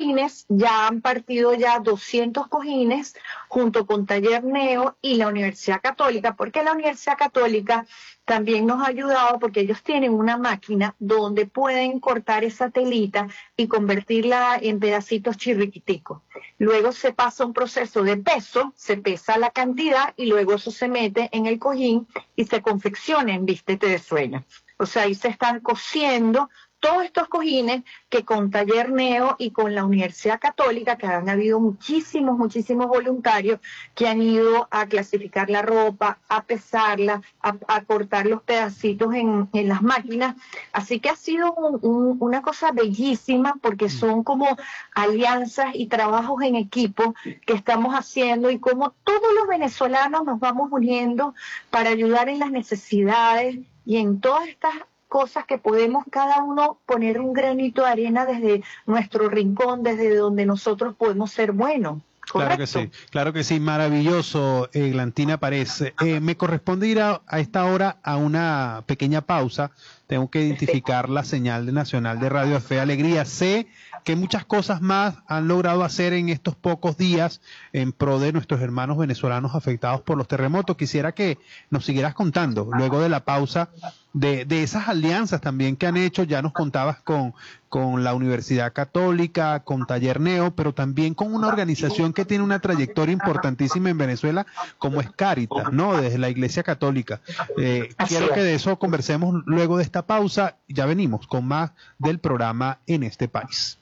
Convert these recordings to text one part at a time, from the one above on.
cojines, ya han partido ya 200 cojines junto con Taller Neo y la Universidad Católica, porque la Universidad Católica también nos ha ayudado porque ellos tienen una máquina donde pueden cortar esa telita y convertirla en pedacitos chirriquiticos. Luego se pasa un proceso de peso, se pesa la cantidad y luego eso se mete en el cojín y se confecciona en Vístete de Sueño. O sea, ahí se están cosiendo todos estos cojines que con Taller Neo y con la Universidad Católica, que han habido muchísimos voluntarios que han ido a clasificar la ropa, a pesarla, a cortar los pedacitos en las máquinas. Así que ha sido una cosa bellísima porque son como alianzas y trabajos en equipo que estamos haciendo y como todos los venezolanos nos vamos uniendo para ayudar en las necesidades y en todas estas cosas que podemos cada uno poner un granito de arena desde nuestro rincón, desde donde nosotros podemos ser buenos. ¿Correcto? Claro que sí, maravilloso, Eglantina Párez. Me corresponde ir a esta hora a una pequeña pausa. Tengo que identificar la señal nacional de Radio Fe y Alegría. Sé que muchas cosas más han logrado hacer en estos pocos días en pro de nuestros hermanos venezolanos afectados por los terremotos. Quisiera que nos siguieras contando, luego de la pausa, de esas alianzas también que han hecho. Ya nos contabas con la Universidad Católica, con Taller Neo, pero también con una organización que tiene una trayectoria importantísima en Venezuela, como es Cáritas, ¿no? Desde la Iglesia Católica. Quiero que de eso conversemos luego de esta pausa. Ya venimos con más del programa En este País.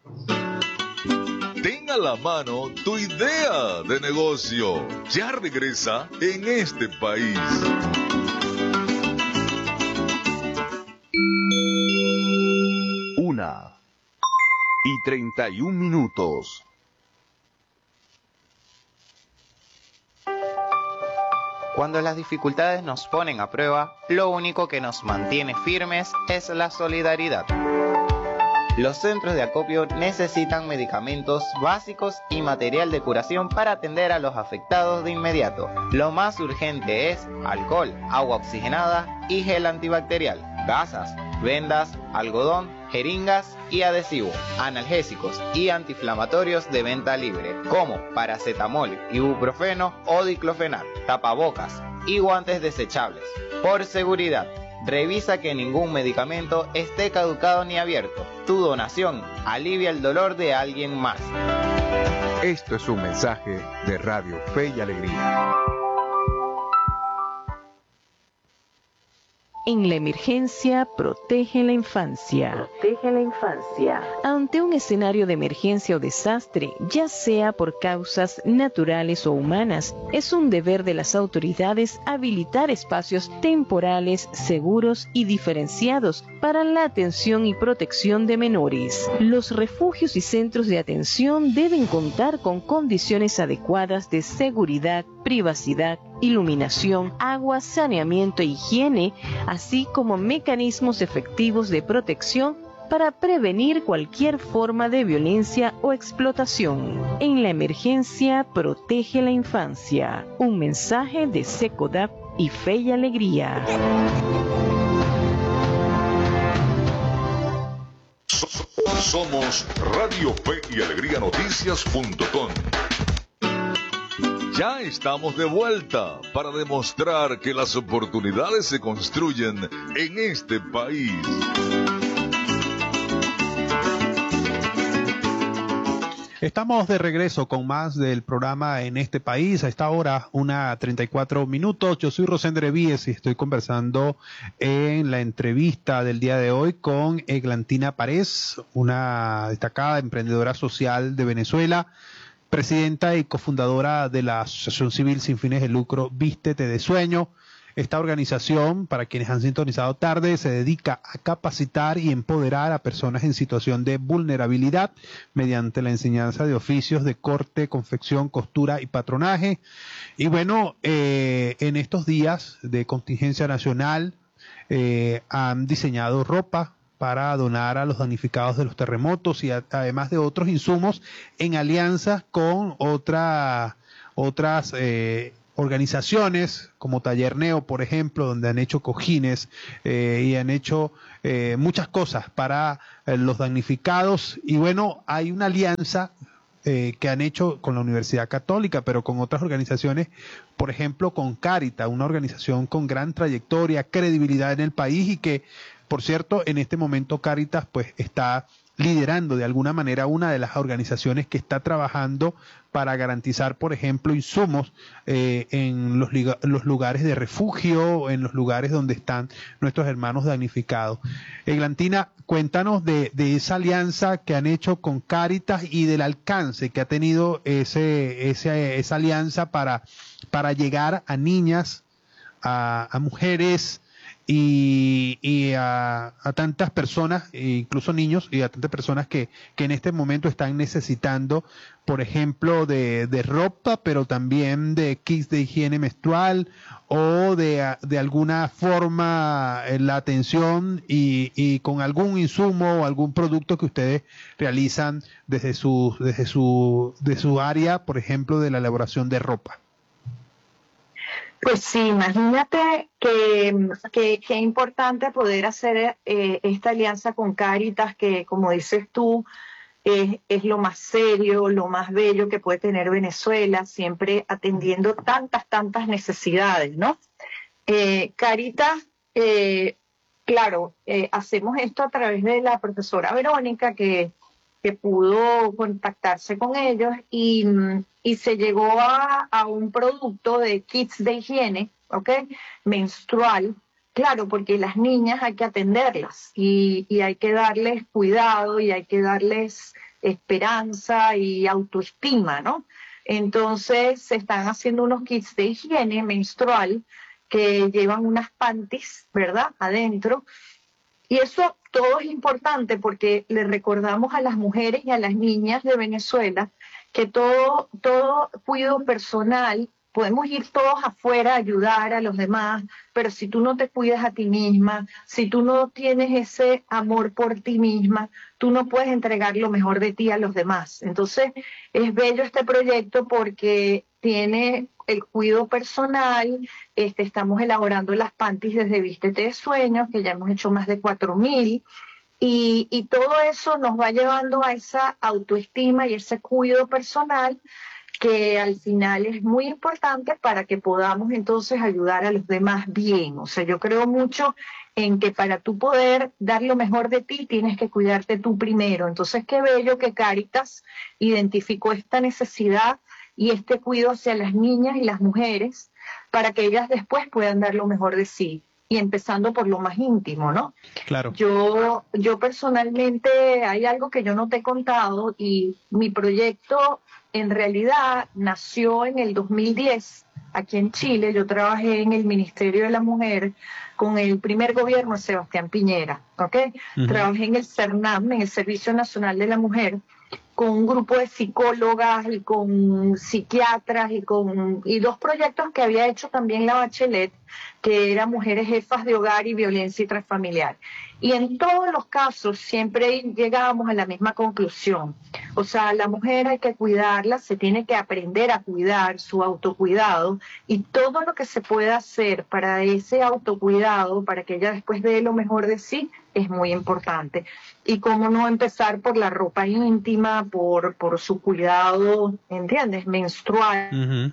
Ten a la mano tu idea de negocio. Ya regresa En este País. Una y 31 minutos. Cuando las dificultades nos ponen a prueba, lo único que nos mantiene firmes es la solidaridad. Los centros de acopio necesitan medicamentos básicos y material de curación para atender a los afectados de inmediato. Lo más urgente es alcohol, agua oxigenada y gel antibacterial, gasas, vendas, algodón, jeringas y adhesivo, analgésicos y antiinflamatorios de venta libre, como paracetamol, ibuprofeno o diclofenac, tapabocas y guantes desechables. Por seguridad, revisa que ningún medicamento esté caducado ni abierto. Tu donación alivia el dolor de alguien más. Esto es un mensaje de Radio Fe y Alegría. En la emergencia, protege la infancia. Protege la infancia. Ante un escenario de emergencia o desastre, ya sea por causas naturales o humanas, es un deber de las autoridades habilitar espacios temporales, seguros y diferenciados para la atención y protección de menores. Los refugios y centros de atención deben contar con condiciones adecuadas de seguridad, privacidad, iluminación, agua, saneamiento e higiene, así como mecanismos efectivos de protección para prevenir cualquier forma de violencia o explotación. En la emergencia, protege la infancia. Un mensaje de SECODAP y Fe y Alegría. Somos Radio Fe y Alegría Noticias.com. Ya estamos de vuelta para demostrar que las oportunidades se construyen en este país. Estamos de regreso con más del programa En este País. A esta hora, 1:34 minutos. Yo soy Rosendre Víez y estoy conversando en la entrevista del día de hoy con Eglantina Párez, una destacada emprendedora social de Venezuela, presidenta y cofundadora de la Asociación Civil Sin Fines de Lucro Vístete de Sueño. Esta organización, para quienes han sintonizado tarde, se dedica a capacitar y empoderar a personas en situación de vulnerabilidad mediante la enseñanza de oficios de corte, confección, costura y patronaje. Y bueno, en estos días de contingencia nacional han diseñado ropa para donar a los damnificados de los terremotos y además de otros insumos en alianza con otras organizaciones como Taller Neo, por ejemplo, donde han hecho cojines y han hecho muchas cosas para los damnificados. Y bueno, hay una alianza que han hecho con la Universidad Católica, pero con otras organizaciones, por ejemplo, con Cáritas, una organización con gran trayectoria, credibilidad en el país y que, por cierto, en este momento Cáritas pues está liderando de alguna manera una de las organizaciones que está trabajando para garantizar, por ejemplo, insumos en los lugares de refugio, en los lugares donde están nuestros hermanos damnificados. Eglantina, cuéntanos de esa alianza que han hecho con Cáritas y del alcance que ha tenido esa alianza para llegar a niñas, a mujeres, y a tantas personas, incluso niños, y a tantas personas que en este momento están necesitando, por ejemplo, de ropa, pero también de kits de higiene menstrual o de alguna forma la atención y con algún insumo o algún producto que ustedes realizan desde su área, por ejemplo, de la elaboración de ropa. Pues sí, imagínate que importante poder hacer esta alianza con Cáritas, que como dices tú, es lo más serio, lo más bello que puede tener Venezuela, siempre atendiendo tantas necesidades, ¿no? Cáritas, claro, hacemos esto a través de la profesora Verónica, que pudo contactarse con ellos y se llegó a un producto de kits de higiene, ¿ok? Menstrual, claro, porque las niñas hay que atenderlas y hay que darles cuidado y hay que darles esperanza y autoestima, ¿no? Entonces se están haciendo unos kits de higiene menstrual que llevan unas panties, ¿verdad?, adentro. Y eso todo es importante porque le recordamos a las mujeres y a las niñas de Venezuela que todo cuidado personal, podemos ir todos afuera a ayudar a los demás, pero si tú no te cuidas a ti misma, si tú no tienes ese amor por ti misma, tú no puedes entregar lo mejor de ti a los demás. Entonces es bello este proyecto porque tiene el cuidado personal, estamos elaborando las panties desde Vístete de Sueños, que ya hemos hecho más de 4.000, y todo eso nos va llevando a esa autoestima y ese cuidado personal que al final es muy importante para que podamos entonces ayudar a los demás bien. O sea, yo creo mucho en que para tú poder dar lo mejor de ti tienes que cuidarte tú primero. Entonces, qué bello que Cáritas identificó esta necesidad y este cuidado hacia las niñas y las mujeres para que ellas después puedan dar lo mejor de sí. Y empezando por lo más íntimo, ¿no? Claro. Yo personalmente hay algo que yo no te he contado y mi proyecto en realidad nació en el 2010 aquí en Chile. Yo trabajé en el Ministerio de la Mujer con el primer gobierno de Sebastián Piñera, ¿ok? Uh-huh. Trabajé en el CERNAM, en el Servicio Nacional de la Mujer, con un grupo de psicólogas y con psiquiatras y dos proyectos que había hecho también la Bachelet, que eran mujeres jefas de hogar y violencia intrafamiliar. Y en todos los casos siempre llegábamos a la misma conclusión. O sea, la mujer hay que cuidarla, se tiene que aprender a cuidar, su autocuidado, y todo lo que se pueda hacer para ese autocuidado, para que ella después dé lo mejor de sí, es muy importante. Y cómo no empezar por la ropa íntima, por su cuidado, ¿entiendes?, menstrual. Uh-huh.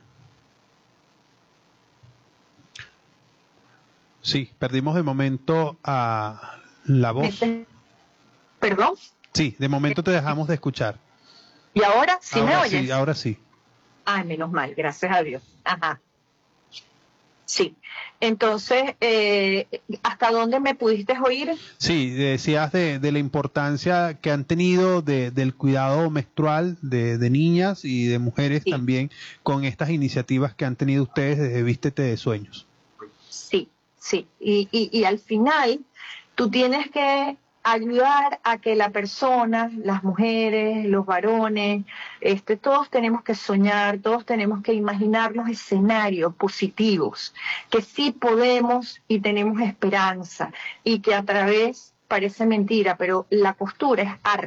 Sí, perdimos de momento a la voz. ¿Perdón? Sí, de momento te dejamos de escuchar. ¿Y ahora sí me oyes? Sí, ahora sí. Ay, menos mal, gracias a Dios. Ajá. Sí. Entonces, ¿hasta dónde me pudiste oír? Sí, decías de la importancia que han tenido del cuidado menstrual de niñas y de mujeres, sí, también con estas iniciativas que han tenido ustedes desde Vístete de Sueños. Sí, sí. Y al final, tú tienes que ayudar a que la persona, las mujeres, los varones, todos tenemos que soñar, todos tenemos que imaginarnos escenarios positivos, que sí podemos y tenemos esperanza, y que a través, parece mentira, pero la costura es arte,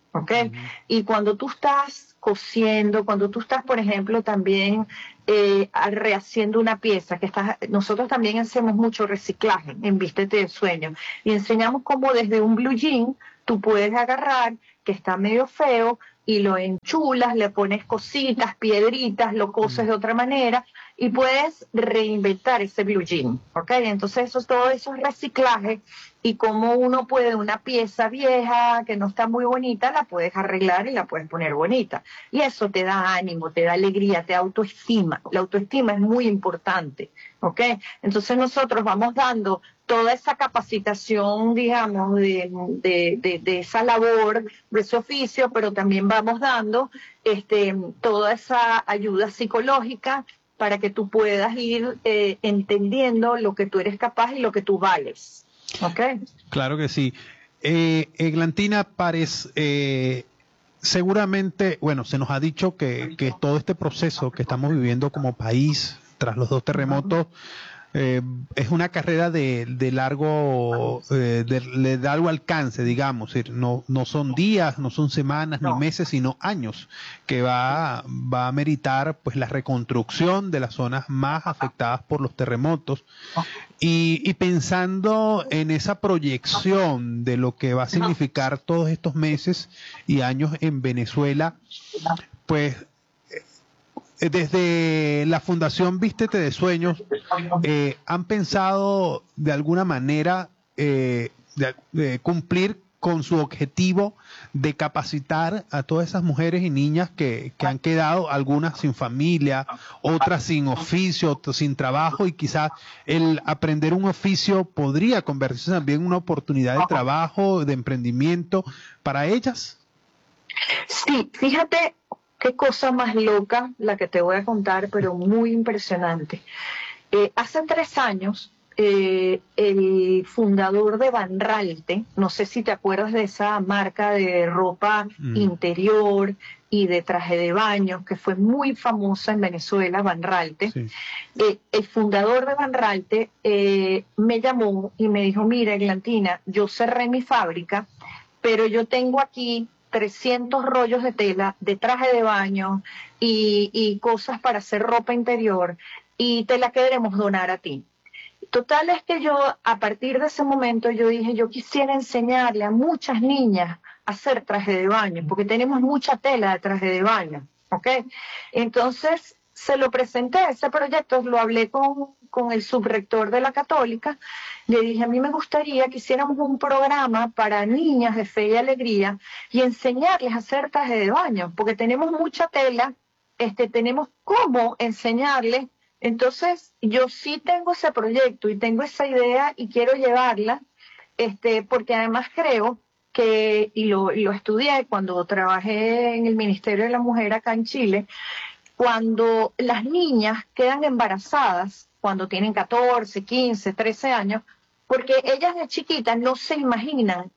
¿ok? Y cuando tú estás cosiendo, cuando tú estás, por ejemplo, también rehaciendo una pieza, nosotros también hacemos mucho reciclaje en Vístete de Sueño y enseñamos cómo desde un blue jean tú puedes agarrar que está medio feo y lo enchulas, le pones cositas, piedritas, lo coses de otra manera y puedes reinventar ese blue jean, ¿ok? Entonces todo eso es reciclaje y como uno puede una pieza vieja que no está muy bonita, la puedes arreglar y la puedes poner bonita. Y eso te da ánimo, te da alegría, te da autoestima. La autoestima es muy importante, ¿ok? Entonces nosotros vamos dando toda esa capacitación, digamos, de esa labor, de ese oficio, pero también vamos dando toda esa ayuda psicológica para que tú puedas ir entendiendo lo que tú eres capaz y lo que tú vales. ¿Ok? Claro que sí. Eglantina Párez, seguramente, bueno, se nos ha dicho que todo este proceso que estamos viviendo como país tras los 2 terremotos es una carrera de largo alcance, digamos. No son días, no son semanas ni meses, sino años que va a meritar pues la reconstrucción de las zonas más afectadas por los terremotos. Y pensando en esa proyección de lo que va a significar todos estos meses y años en Venezuela, pues desde la Fundación Vístete de Sueños, ¿han pensado de alguna manera de cumplir con su objetivo de capacitar a todas esas mujeres y niñas que han quedado, algunas sin familia, otras sin oficio, otras sin trabajo, y quizás el aprender un oficio podría convertirse también en una oportunidad de trabajo, de emprendimiento para ellas? Sí, fíjate qué cosa más loca la que te voy a contar, pero muy impresionante. Hace 3 años, el fundador de Van Ralte, no sé si te acuerdas de esa marca de ropa interior y de traje de baño, que fue muy famosa en Venezuela, Van Ralte. Sí. El fundador de Van Ralte me llamó y me dijo, mira, Eglantina, yo cerré mi fábrica, pero yo tengo aquí 300 rollos de tela, de traje de baño y cosas para hacer ropa interior y te la queremos donar a ti. Total es que yo, a partir de ese momento, yo dije, yo quisiera enseñarle a muchas niñas a hacer traje de baño, porque tenemos mucha tela de traje de baño, ¿ok? Entonces, se lo presenté, ese proyecto, lo hablé con el subrector de la Católica, le dije, a mí me gustaría que hiciéramos un programa para niñas de fe y alegría y enseñarles a hacer traje de baño, porque tenemos mucha tela, tenemos cómo enseñarles. Entonces, yo sí tengo ese proyecto y tengo esa idea y quiero llevarla, porque además creo que, y lo estudié cuando trabajé en el Ministerio de la Mujer acá en Chile, cuando las niñas quedan embarazadas, cuando tienen 14, 15, 13 años, porque ellas de chiquitas no se imaginan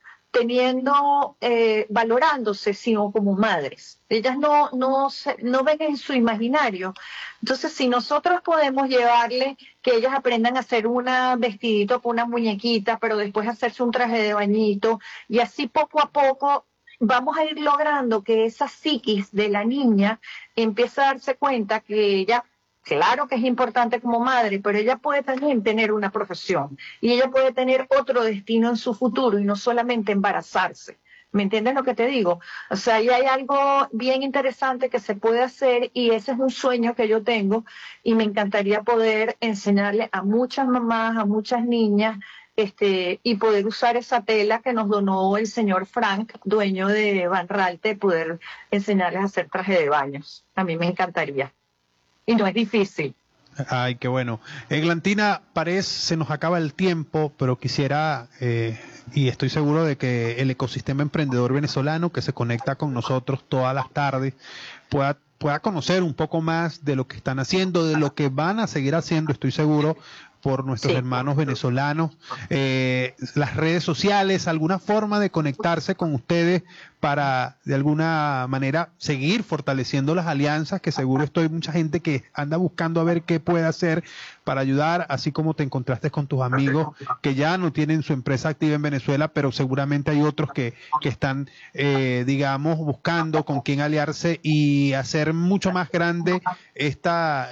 valorándose sino como madres. Ellas no ven en su imaginario. Entonces, si nosotros podemos llevarle que ellas aprendan a hacer un vestidito con una muñequita, pero después hacerse un traje de bañito, y así poco a poco vamos a ir logrando que esa psiquis de la niña empiece a darse cuenta que ella, claro que es importante como madre, pero ella puede también tener una profesión y ella puede tener otro destino en su futuro y no solamente embarazarse. ¿Me entiendes lo que te digo? O sea, ahí hay algo bien interesante que se puede hacer y ese es un sueño que yo tengo y me encantaría poder enseñarle a muchas mamás, a muchas niñas, y poder usar esa tela que nos donó el señor Frank, dueño de Van Ralte, poder enseñarles a hacer traje de baños. A mí me encantaría. Y no es difícil. Ay, qué bueno. Eglantina Párez, se nos acaba el tiempo, pero quisiera, y estoy seguro de que el ecosistema emprendedor venezolano que se conecta con nosotros todas las tardes pueda conocer un poco más de lo que están haciendo, de lo que van a seguir haciendo, estoy seguro, por nuestros hermanos venezolanos, las redes sociales, alguna forma de conectarse con ustedes para de alguna manera seguir fortaleciendo las alianzas, que seguro hay mucha gente que anda buscando a ver qué puede hacer para ayudar, así como te encontraste con tus amigos que ya no tienen su empresa activa en Venezuela, pero seguramente hay otros que están, digamos, buscando con quién aliarse y hacer mucho más grande esta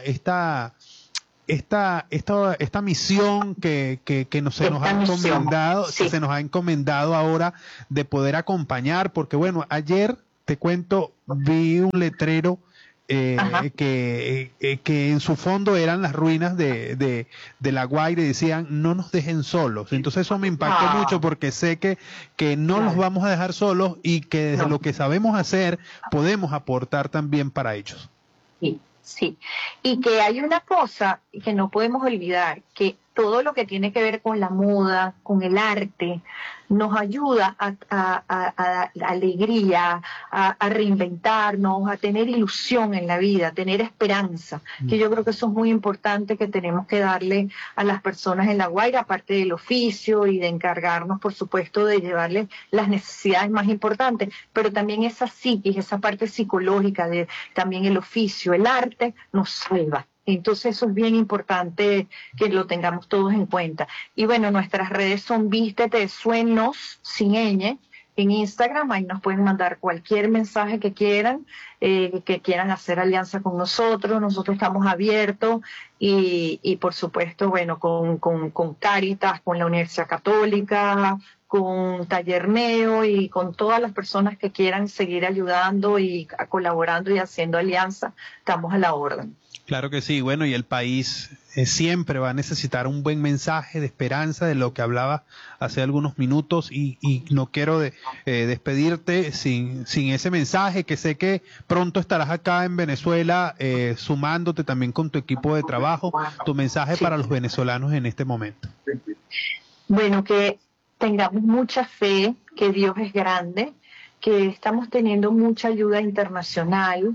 misión que se nos ha encomendado, que se nos ha encomendado ahora de poder acompañar, porque bueno, ayer te cuento, vi un letrero que en su fondo eran las ruinas de La Guaira y decían no nos dejen solos. Entonces eso me impactó mucho porque sé que no los vamos a dejar solos y que desde lo que sabemos hacer podemos aportar también para ellos. Sí, y que hay una cosa que no podemos olvidar, que todo lo que tiene que ver con la moda, con el arte, nos ayuda a alegría, a reinventarnos, a tener ilusión en la vida, a tener esperanza, que yo creo que eso es muy importante, que tenemos que darle a las personas en La Guaira, aparte del oficio y de encargarnos, por supuesto, de llevarles las necesidades más importantes, pero también esa psiquis, esa parte psicológica, de también el oficio, el arte, nos salva. Entonces eso es bien importante que lo tengamos todos en cuenta. Y bueno, nuestras redes son Vístete Sueños, sin ñ, en Instagram. Ahí nos pueden mandar cualquier mensaje que quieran hacer alianza con nosotros. Nosotros estamos abiertos y por supuesto, bueno, con Cáritas, con la Universidad Católica, con Taller Neo y con todas las personas que quieran seguir ayudando y colaborando y haciendo alianza, estamos a la orden. Claro que sí, bueno, y el país siempre va a necesitar un buen mensaje de esperanza, de lo que hablaba hace algunos minutos, y no quiero despedirte sin ese mensaje, que sé que pronto estarás acá en Venezuela sumándote también con tu equipo de trabajo, tu mensaje para los venezolanos en este momento. Bueno, que tengamos mucha fe, que Dios es grande, que estamos teniendo mucha ayuda internacional,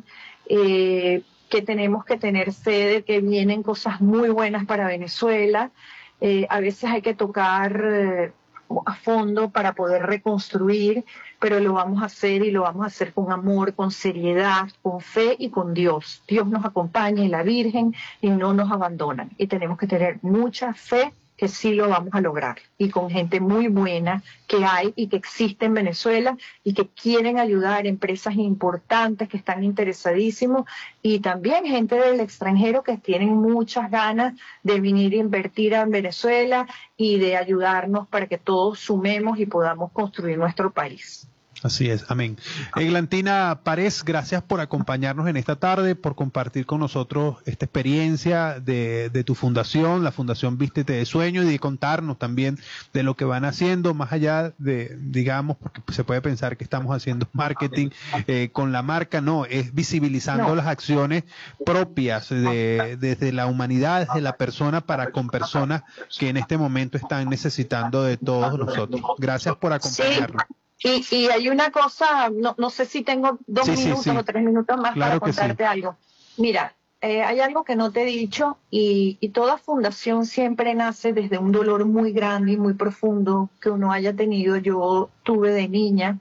que tenemos que tener fe de que vienen cosas muy buenas para Venezuela. A veces hay que tocar a fondo para poder reconstruir, pero lo vamos a hacer y lo vamos a hacer con amor, con seriedad, con fe y con Dios. Dios nos acompaña y la Virgen y no nos abandonan. Y tenemos que tener mucha fe que sí lo vamos a lograr, y con gente muy buena que hay y que existe en Venezuela y que quieren ayudar, empresas importantes que están interesadísimos, y también gente del extranjero que tienen muchas ganas de venir a invertir en Venezuela y de ayudarnos para que todos sumemos y podamos construir nuestro país. Así es, amén. Eglantina Párez, gracias por acompañarnos en esta tarde, por compartir con nosotros esta experiencia de tu fundación, la Fundación Vístete de Sueño, y de contarnos también de lo que van haciendo, más allá de, digamos, porque se puede pensar que estamos haciendo marketing con la marca, no, es visibilizando las acciones propias desde la humanidad, desde la persona para con personas que en este momento están necesitando de todos nosotros. Gracias por acompañarnos. Y hay una cosa, no sé si tengo 2 minutos o 3 minutos más para contarte algo. Mira, hay algo que no te he dicho, y toda fundación siempre nace desde un dolor muy grande y muy profundo que uno haya tenido. Yo tuve de niña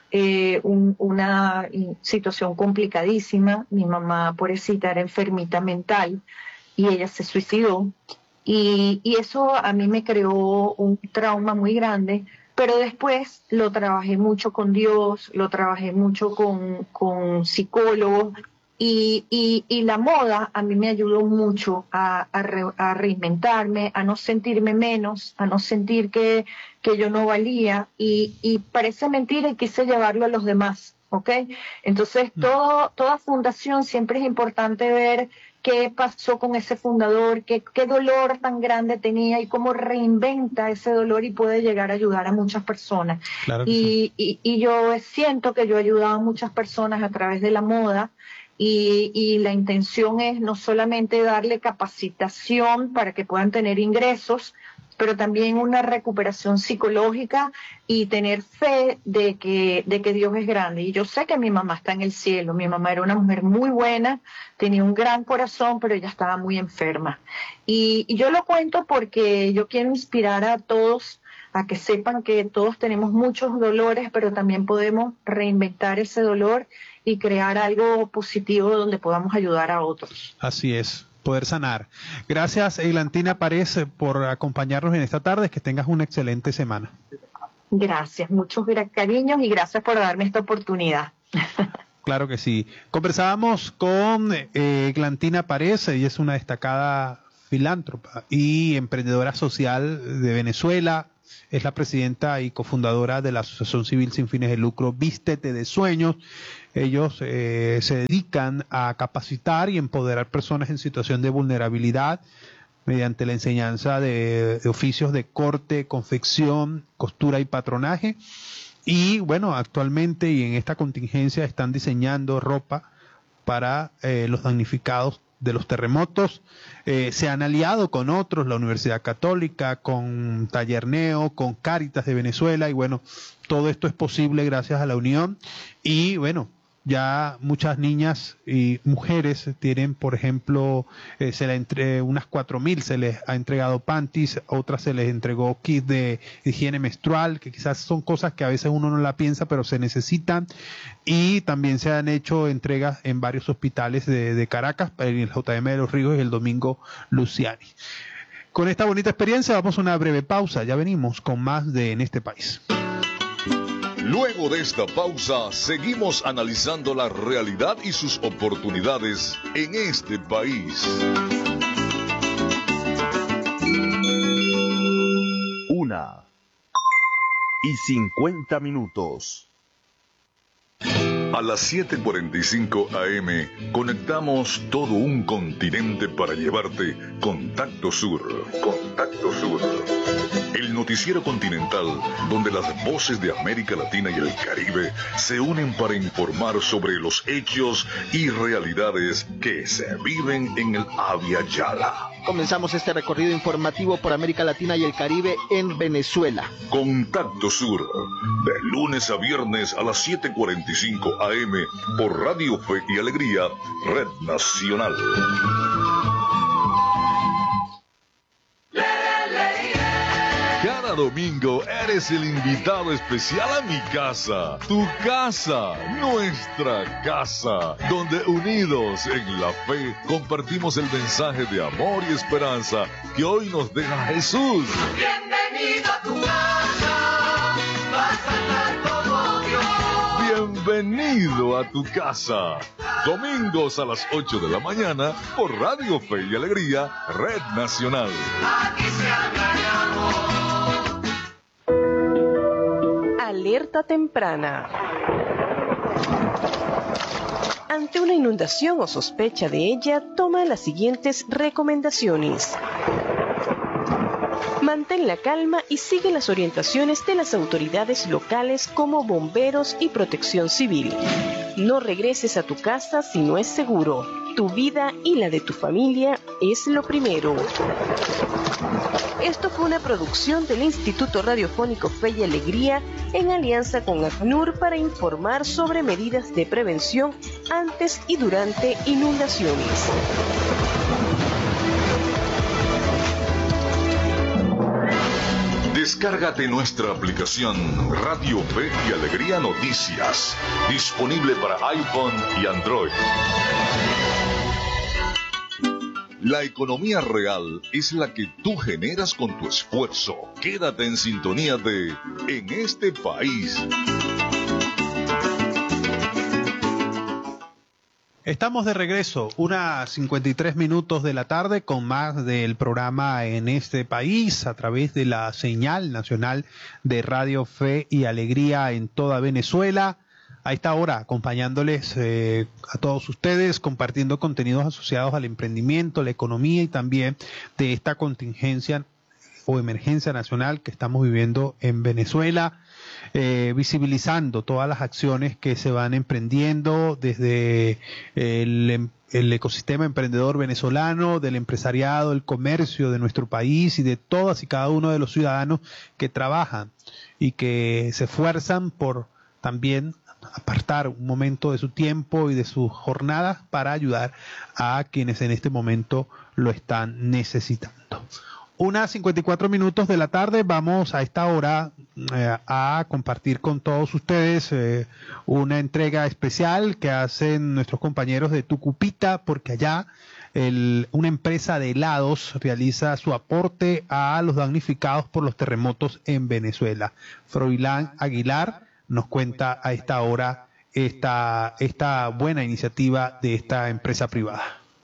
una situación complicadísima. Mi mamá, pobrecita, era enfermita mental y ella se suicidó, y eso a mí me creó un trauma muy grande. Pero después lo trabajé mucho con Dios, lo trabajé mucho con psicólogos, y la moda a mí me ayudó mucho a reinventarme, a no sentirme menos, a no sentir que yo no valía, y parece mentira y quise llevarlo a los demás, ¿ok? Entonces toda fundación siempre es importante ver qué pasó con ese fundador, qué dolor tan grande tenía y cómo reinventa ese dolor y puede llegar a ayudar a muchas personas. Claro que sí. Y yo siento que yo he ayudado a muchas personas a través de la moda, y la intención es no solamente darle capacitación para que puedan tener ingresos, pero también una recuperación psicológica y tener fe de que Dios es grande. Y yo sé que mi mamá está en el cielo. Mi mamá era una mujer muy buena, tenía un gran corazón, pero ella estaba muy enferma. Y yo lo cuento porque yo quiero inspirar a todos a que sepan que todos tenemos muchos dolores, pero también podemos reinventar ese dolor y crear algo positivo donde podamos ayudar a otros. Así es, poder sanar. Gracias, Eglantina Párez, por acompañarnos en esta tarde. Que tengas una excelente semana. Gracias, muchos cariños y gracias por darme esta oportunidad. Claro que sí. Conversábamos con Eglantina Párez. Ella es una destacada filántropa y emprendedora social de Venezuela. Es la presidenta y cofundadora de la Asociación Civil Sin Fines de Lucro Vístete de Sueños. Ellos se dedican a capacitar y empoderar personas en situación de vulnerabilidad mediante la enseñanza de oficios de corte, confección, costura y patronaje. Y bueno, actualmente y en esta contingencia están diseñando ropa para los damnificados de los terremotos. Se han aliado con otros, la Universidad Católica, con Taller Neo, con Cáritas de Venezuela, y bueno, todo esto es posible gracias a la unión. Y bueno, ya muchas niñas y mujeres tienen, por ejemplo, unas 4.000 se les ha entregado panties, otras se les entregó kit de higiene menstrual, que quizás son cosas que a veces uno no la piensa, pero se necesitan. Y también se han hecho entregas en varios hospitales de Caracas, en el JM de los Ríos y el Domingo Luciani. Con esta bonita experiencia vamos a una breve pausa, ya venimos con más de En este país. Luego de esta pausa, seguimos analizando la realidad y sus oportunidades en este país. 1:50. A las 7:45 AM conectamos todo un continente para llevarte Contacto Sur. Contacto Sur. El noticiero continental donde las voces de América Latina y el Caribe se unen para informar sobre los hechos y realidades que se viven en el Abya Yala. Comenzamos este recorrido informativo por América Latina y el Caribe en Venezuela. Contacto Sur, de lunes a viernes a las 7:45 AM por Radio Fe y Alegría, Red Nacional. Cada domingo eres el invitado especial a mi casa, tu casa, nuestra casa, donde unidos en la fe compartimos el mensaje de amor y esperanza que hoy nos deja Jesús. Bienvenido a tu casa, vas a estar como Dios. Bienvenido a tu casa. Domingos a las 8 de la mañana por Radio Fe y Alegría, Red Nacional. Aquí se habla de amor. Alerta temprana. Ante una inundación o sospecha de ella, toma las siguientes recomendaciones. Mantén la calma y sigue las orientaciones de las autoridades locales como bomberos y protección civil. No regreses a tu casa si no es seguro. Tu vida y la de tu familia es lo primero. Esto fue una producción del Instituto Radiofónico Fe y Alegría en alianza con ACNUR para informar sobre medidas de prevención antes y durante inundaciones. Descárgate nuestra aplicación Radio Fe y Alegría Noticias, disponible para iPhone y Android. La economía real es la que tú generas con tu esfuerzo. Quédate en sintonía de En este país. Estamos de regreso, 1:53 de la tarde, con más del programa En este país, a través de la señal nacional de Radio Fe y Alegría en toda Venezuela. A esta hora, acompañándoles a todos ustedes, compartiendo contenidos asociados al emprendimiento, la economía y también de esta contingencia o emergencia nacional que estamos viviendo en Venezuela. visibilizando todas las acciones que se van emprendiendo desde el ecosistema emprendedor venezolano, del empresariado, el comercio de nuestro país y de todas y cada uno de los ciudadanos que trabajan y que se esfuerzan por también apartar un momento de su tiempo y de sus jornadas para ayudar a quienes en este momento lo están necesitando. 1:54 de la tarde, vamos a esta hora a compartir con todos ustedes una entrega especial que hacen nuestros compañeros de Tucupita, porque allá una empresa de helados realiza su aporte a los damnificados por los terremotos en Venezuela. Froilán Aguilar nos cuenta a esta hora esta buena iniciativa de esta empresa privada.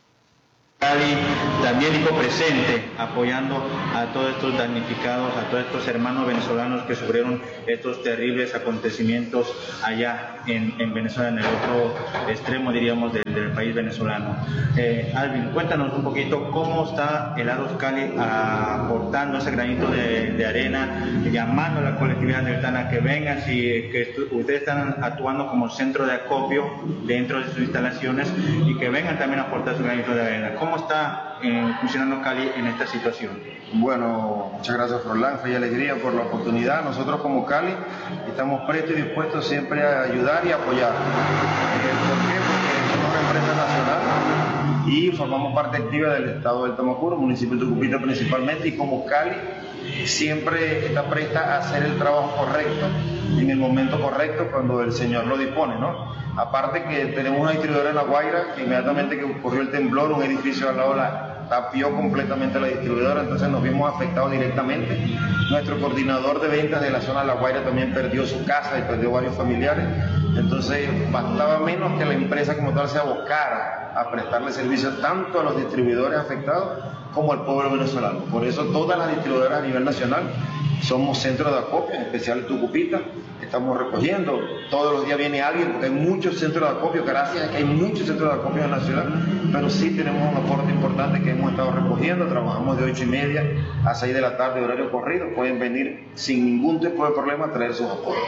Cali también dijo presente, apoyando a todos estos damnificados, a todos estos hermanos venezolanos que sufrieron estos terribles acontecimientos allá en Venezuela, en el otro extremo, diríamos, del país venezolano. Alvin, cuéntanos un poquito cómo está Helados Cali aportando ese granito de arena, llamando a la colectividad deltana a que vengan, que ustedes están actuando como centro de acopio dentro de sus instalaciones y que vengan también a aportar su granito de arena. ¿Cómo está funcionando Cali en esta situación? Bueno, muchas gracias Froilán, Fe y Alegría por la oportunidad. Nosotros como Cali estamos prestos y dispuestos siempre a ayudar y apoyar. ¿Por qué? Porque somos una empresa nacional y formamos parte activa del estado del Tamacuro, municipio de Tucupita principalmente, y como Cali siempre está presta a hacer el trabajo correcto en el momento correcto cuando el Señor lo dispone, ¿no? Aparte que tenemos una distribuidora en La Guaira que inmediatamente que ocurrió el temblor, un edificio al lado tapió completamente la distribuidora, entonces nos vimos afectados directamente. Nuestro coordinador de ventas de la zona de La Guaira también perdió su casa y perdió varios familiares, entonces bastaba menos que la empresa como tal se abocara a prestarle servicio tanto a los distribuidores afectados como al pueblo venezolano. Por eso todas las distribuidoras a nivel nacional somos centros de acopio, en especial Tucupita. Estamos recogiendo, todos los días viene alguien, porque hay muchos centros de acopio, gracias a que hay muchos centros de acopio en la ciudad, pero sí tenemos un aporte importante que hemos estado recogiendo. Trabajamos de 8:30 a 6 de la tarde, horario corrido, pueden venir sin ningún tipo de problema a traer sus aportes.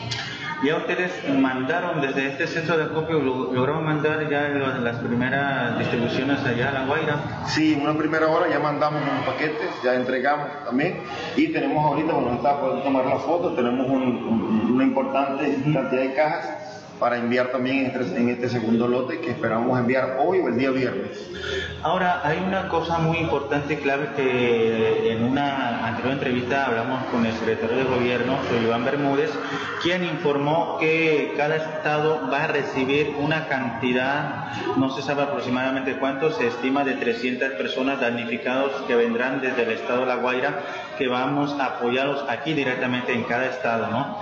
Ya ustedes mandaron desde este centro de acopio, lograron mandar ya las primeras distribuciones allá a La Guaira. Sí, en una primera hora ya mandamos unos paquetes, ya entregamos también, y tenemos ahorita, bueno, está por tomar la foto, tenemos una importante cantidad de cajas para enviar también en este segundo lote que esperamos enviar hoy o el día viernes. Ahora, hay una cosa muy importante y clave que en una anterior entrevista hablamos con el secretario de Gobierno, soy Iván Bermúdez, quien informó que cada estado va a recibir una cantidad, no se sabe aproximadamente cuánto, se estima de 300 personas damnificados que vendrán desde el estado de La Guaira, que vamos a apoyarlos aquí directamente en cada estado, ¿no?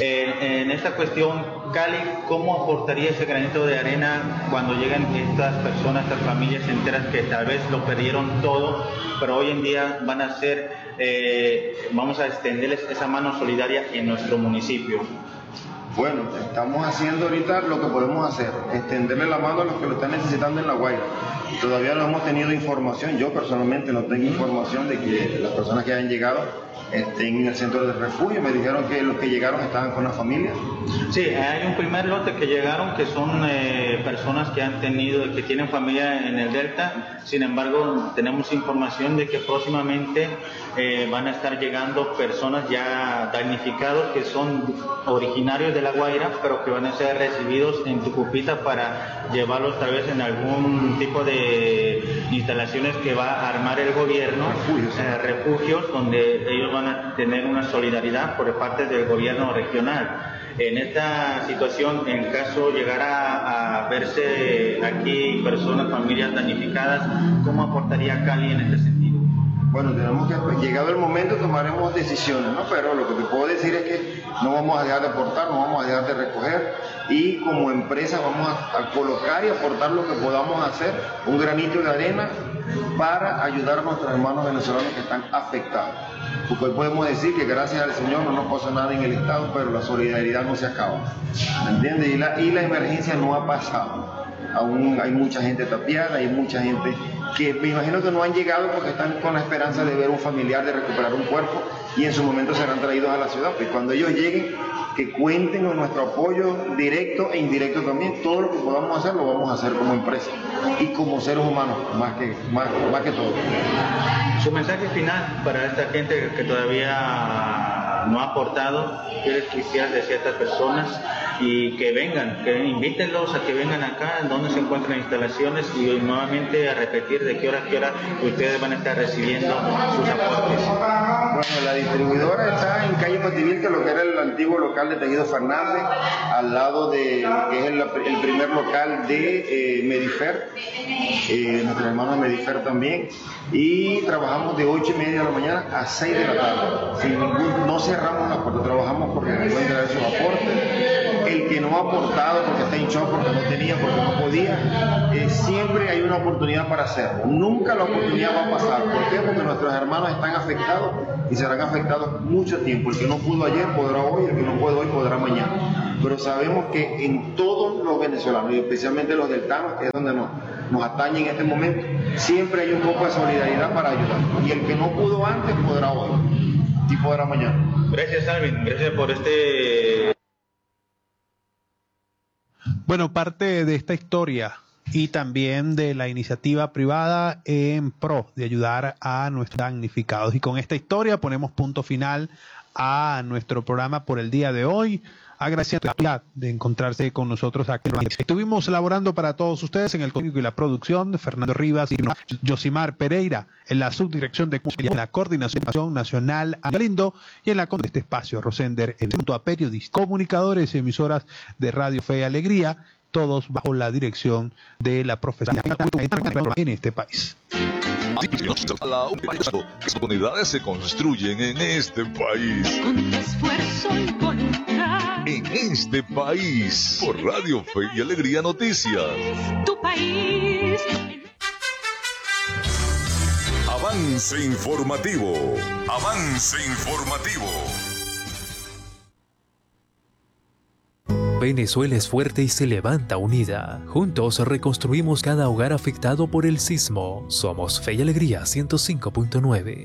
En esta cuestión, Cali, ¿cómo aportaría ese granito de arena cuando llegan estas personas, estas familias enteras que tal vez lo perdieron todo, pero hoy en día van a ser, vamos a extenderles esa mano solidaria en nuestro municipio? Bueno, estamos haciendo ahorita lo que podemos hacer, extenderle la mano a los que lo están necesitando en La Guaira. Todavía no hemos tenido información, yo personalmente no tengo información de que las personas que hayan llegado estén en el centro de refugio. Me dijeron que los que llegaron estaban con la familia. Sí, hay un primer lote que llegaron que son personas que tienen familia en el Delta. Sin embargo, tenemos información de que próximamente van a estar llegando personas ya damnificados que son originarios de La Guaira, pero que van a ser recibidos en Tucupita para llevarlos tal vez en algún tipo de instalaciones que va a armar el gobierno, refugios donde ellos van a tener una solidaridad por parte del gobierno regional. En esta situación, en caso llegara a verse aquí personas, familias damnificadas, ¿cómo aportaría Cali en este sentido? Bueno, tenemos que, llegado el momento, tomaremos decisiones, ¿no? Pero lo que te puedo decir es que no vamos a dejar de aportar, no vamos a dejar de recoger, y como empresa vamos a colocar y aportar lo que podamos hacer, un granito de arena para ayudar a nuestros hermanos venezolanos que están afectados. Porque hoy podemos decir que gracias al Señor no nos pasa nada en el Estado, pero la solidaridad no se acaba, ¿me entiendes? Y la emergencia no ha pasado. Aún hay mucha gente tapiada, hay mucha gente que me imagino que no han llegado porque están con la esperanza de ver un familiar, de recuperar un cuerpo, y en su momento serán traídos a la ciudad. Pues cuando ellos lleguen, que cuenten con nuestro apoyo directo e indirecto también. Todo lo que podamos hacer, lo vamos a hacer como empresa y como seres humanos, más que todo. Su mensaje final para esta gente que todavía no ha aportado, ¿qué quisieras decir a estas personas? Y que vengan, que invítenlos a que vengan acá, en donde se encuentran instalaciones, y nuevamente a repetir de qué hora ustedes van a estar recibiendo sus aportes. Bueno, la distribuidora está en calle Pativilca, lo que era el antiguo local de Tejido Fernández, al lado de que es el primer local de Medifer, nuestros hermanos de Medifer también, y trabajamos de 8:30 de la mañana a 6 de la tarde. No cerramos la puerta, trabajamos porque pueden traer sus aportes. El que no ha aportado porque está hinchado, porque no tenía, porque no podía, siempre hay una oportunidad para hacerlo. Nunca la oportunidad va a pasar. ¿Por qué? Porque nuestros hermanos están afectados y serán afectados mucho tiempo. El que no pudo ayer podrá hoy, el que no puede hoy podrá mañana. Pero sabemos que en todos los venezolanos, y especialmente los deltanos, que es donde nos atañe en este momento, siempre hay un poco de solidaridad para ayudar. Y el que no pudo antes podrá hoy y podrá mañana. Gracias, Alvin. Gracias por este... Bueno, parte de esta historia y también de la iniciativa privada en pro de ayudar a nuestros damnificados. Y con esta historia ponemos punto final a nuestro programa por el día de hoy. Agradeciendo la oportunidad de encontrarse con nosotros aquí. Estuvimos elaborando para todos ustedes en el código y la producción de Fernando Rivas y Josimar Pereira, en la subdirección de la Coordinación Nacional Lindo, y en la conducción de este espacio Rosender, junto a periodistas, comunicadores y emisoras de Radio Fe y Alegría, todos bajo la dirección de la profesora en este país. Las oportunidades se construyen en este país. Con esfuerzo y voluntad. En este país. Por Radio Fe y Alegría Noticias. Tu país. Avance informativo. Avance informativo. Venezuela es fuerte y se levanta unida. Juntos reconstruimos cada hogar afectado por el sismo. Somos Fe y Alegría 105.9.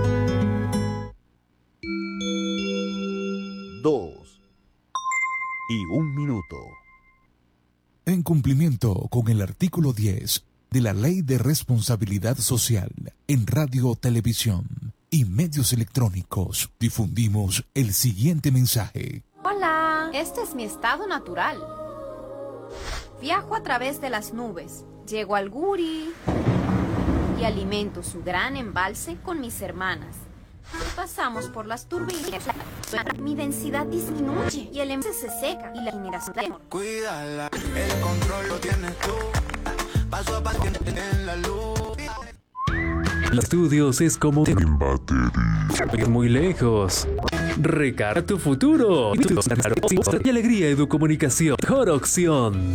2:01. En cumplimiento con el artículo 10 de la Ley de Responsabilidad Social en Radio, Televisión y Medios Electrónicos, difundimos el siguiente mensaje. Hola, este es mi estado natural. Viajo a través de las nubes, llego al Guri y alimento su gran embalse con mis hermanas. Pasamos por las turbinas, mi densidad disminuye y el embalse se seca y la generación de amor. Cuídala, el control lo tienes tú, paso a paso en la luz. Los estudios es como en batería. Muy lejos. Recarga tu futuro. Y Alegría Educomunicación. Mejor opción.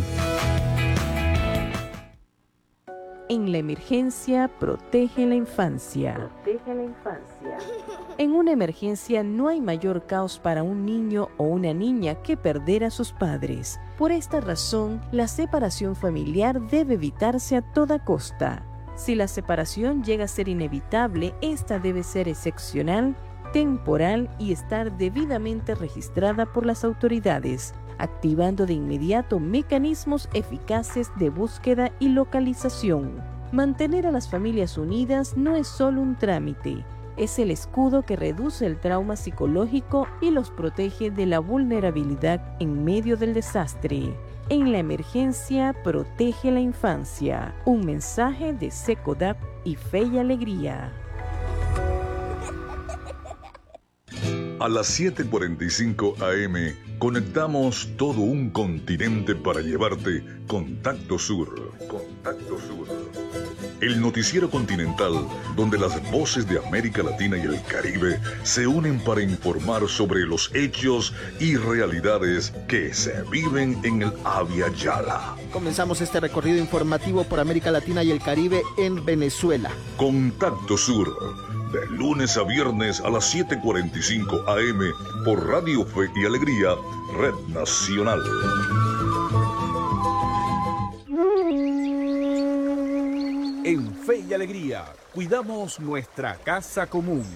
En la emergencia, protege la infancia. Protege la infancia. En una emergencia no hay mayor caos para un niño o una niña que perder a sus padres. Por esta razón, la separación familiar debe evitarse a toda costa. Si la separación llega a ser inevitable, esta debe ser excepcional, temporal y estar debidamente registrada por las autoridades, activando de inmediato mecanismos eficaces de búsqueda y localización. Mantener a las familias unidas no es solo un trámite, es el escudo que reduce el trauma psicológico y los protege de la vulnerabilidad en medio del desastre. En la emergencia, protege la infancia. Un mensaje de SECODAP y Fe y Alegría. A las 7:45 AM conectamos todo un continente para llevarte Contacto Sur. Contacto Sur. El noticiero continental donde las voces de América Latina y el Caribe se unen para informar sobre los hechos y realidades que se viven en el Abya Yala. Comenzamos este recorrido informativo por América Latina y el Caribe en Venezuela. Contacto Sur, de lunes a viernes a las 7:45 AM por Radio Fe y Alegría, Red Nacional. En Fe y Alegría, cuidamos nuestra casa común.